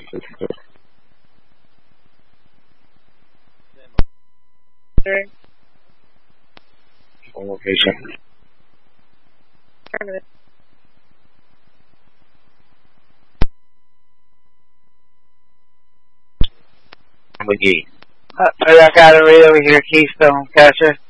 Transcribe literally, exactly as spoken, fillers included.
Location. McGee. Uh, I got it right over here, Keystone, gotcha.